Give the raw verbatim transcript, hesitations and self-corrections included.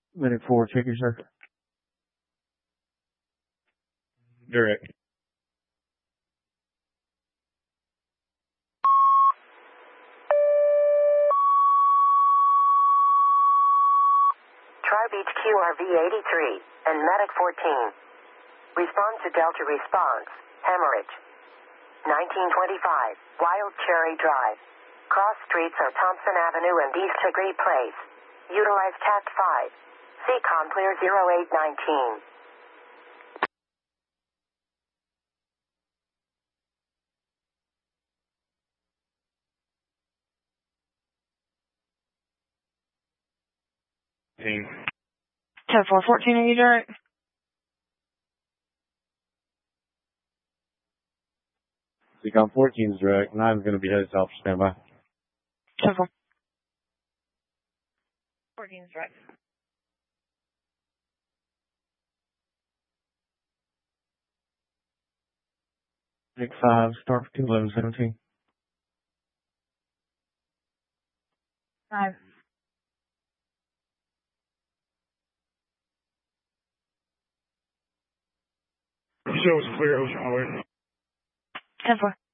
Minute four, check your sir. Direct. Tri-Beach Q R V eighty-three and Medic fourteen. Respond to Delta response. Hemorrhage. nineteen twenty-five, Wild Cherry Drive. Cross streets are Thompson Avenue and East Agree Place. Utilize Cat five. C COM clear zero eight nineteen. ten four fourteen, are you direct? C COM fourteen is direct. nine's going to be headed south. Stand by. ten four. fourteen is direct. Nick five, start for two eleven seventeen. five. Show was clear. Ocean alert. ten four.